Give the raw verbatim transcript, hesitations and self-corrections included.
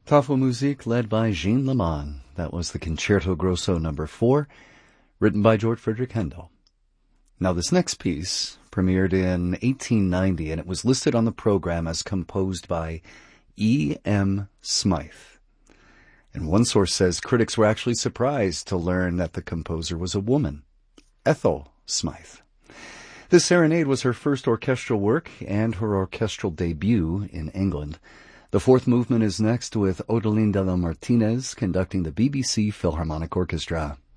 Tafelmusik led by Jean Leman. That was the Concerto Grosso number four, written by George Frederick Handel. Now this next piece premiered in eighteen ninety, and it was listed on the program as composed by E M Smythe. And one source says critics were actually surprised to learn that the composer was a woman, Ethel Smythe. This serenade was her first orchestral work and her orchestral debut in England. The fourth movement is next with Odeline de la Martinez conducting the B B C Philharmonic Orchestra.